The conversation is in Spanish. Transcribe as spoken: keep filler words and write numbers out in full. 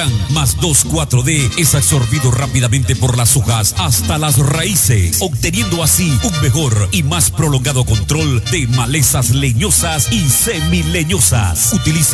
Gran más dos cuatro D es absorbido rápidamente por las hojas hasta las raíces, obteniendo así un mejor y más prolongado control de malezas leñosas y semileñosas. Utilice